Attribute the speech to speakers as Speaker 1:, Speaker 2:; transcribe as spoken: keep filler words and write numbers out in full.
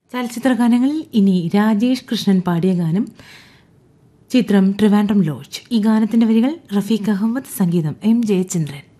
Speaker 1: ചലച്ചിത്ര ഗാനങ്ങളിൽ ഇനി രാജേഷ് കൃഷ്ണൻ പാടിയ ഗാനം. ചിത്രം ട്രിവാൻഡ്രം ലോഡ്ജ്. ഈ ഗാനത്തിന്റെ വരികൾ റഫീഖ് അഹമ്മദ്, സംഗീതം എം ജയചന്ദ്രൻ.